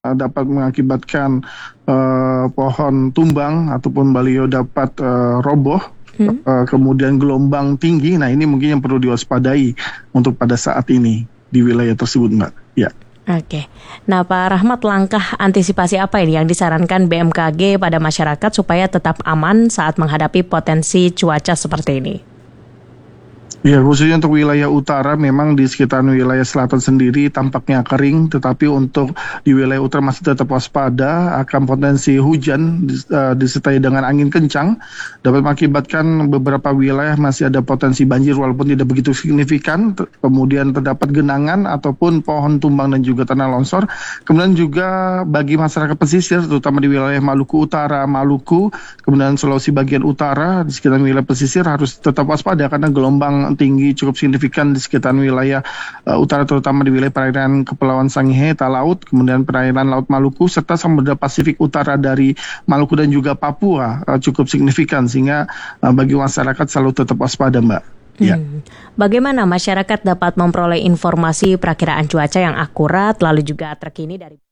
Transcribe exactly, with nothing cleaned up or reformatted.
dapat mengakibatkan uh, pohon tumbang ataupun baliho dapat uh, roboh, hmm. uh, kemudian gelombang tinggi. Nah, ini mungkin yang perlu diwaspadai untuk pada saat ini di wilayah tersebut, Mbak. Ya. Oke, nah Pak Rahmat, langkah antisipasi apa ini yang disarankan B M K G pada masyarakat supaya tetap aman saat menghadapi potensi cuaca seperti ini? Ya, khususnya untuk wilayah utara, memang di sekitar wilayah selatan sendiri tampaknya kering, tetapi untuk di wilayah utara masih tetap waspada akan potensi hujan uh, disertai dengan angin kencang dapat mengakibatkan beberapa wilayah masih ada potensi banjir walaupun tidak begitu signifikan, kemudian terdapat genangan ataupun pohon tumbang dan juga tanah longsor. Kemudian juga bagi masyarakat pesisir, terutama di wilayah Maluku Utara, Maluku, kemudian Sulawesi bagian utara, di sekitar wilayah pesisir harus tetap waspada karena gelombang tinggi cukup signifikan di sekitar wilayah uh, utara, terutama di wilayah perairan Kepulauan Sangihe, Talaut, kemudian perairan Laut Maluku, serta Samudra Pasifik utara dari Maluku dan juga Papua uh, cukup signifikan, sehingga uh, bagi masyarakat selalu tetap waspada, Mbak. Hmm. Ya. Bagaimana masyarakat dapat memperoleh informasi perakiraan cuaca yang akurat lalu juga terkini dari